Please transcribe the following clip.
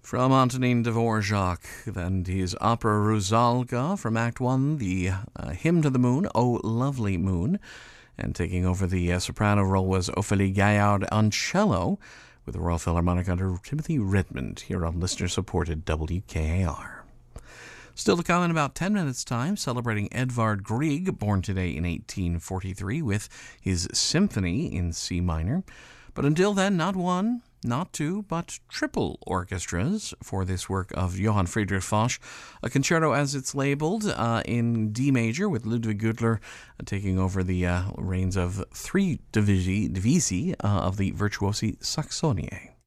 From Antonin Dvorak and his opera Rusalka from Act 1, the Hymn to the Moon, O Lovely Moon. And taking over the soprano role was Ophélie Gaillard on cello, with the Royal Philharmonic under Timothy Redmond here on listener-supported WKAR. Still to come in about 10 minutes' time, celebrating Edvard Grieg, born today in 1843, with his Symphony in C minor. But until then, not one, not two, but triple orchestras for this work of Johann Friedrich Foch, a concerto as it's labeled in D major, with Ludwig Gudler taking over the reins of three divisi of the Virtuosi Saxoniae.